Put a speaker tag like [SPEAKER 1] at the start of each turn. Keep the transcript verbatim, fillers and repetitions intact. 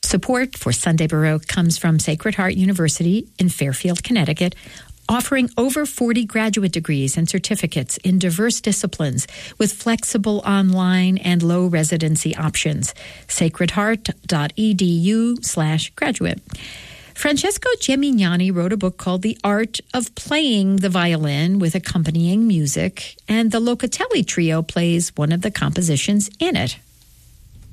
[SPEAKER 1] Support for Sunday Baroque comes from Sacred Heart University in Fairfield, Connecticut, offering over forty graduate degrees and certificates in diverse disciplines with flexible online and low residency options. sacredheart.edu slash graduate. Francesco Gemignani wrote a book called The Art of Playing the Violin with Accompanying Music, and the Locatelli Trio plays one of the compositions in it.